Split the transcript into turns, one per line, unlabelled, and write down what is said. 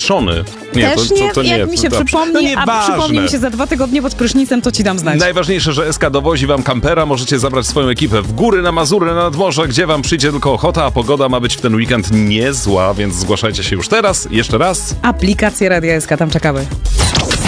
zaopatrzony. Nie,
Też nie, jak mi się przypomni, a przypomni mi się za 2 tygodnie pod prysznicem, to ci dam znać.
Najważniejsze, że SK dowozi wam kampera, możecie zabrać swoją ekipę w góry, na Mazury, na nadmorze, gdzie wam przyjdzie tylko ochota, a pogoda ma być w ten weekend niezła, więc zgłaszajcie się już teraz, jeszcze raz.
Aplikacje Radia SK, tam czekamy.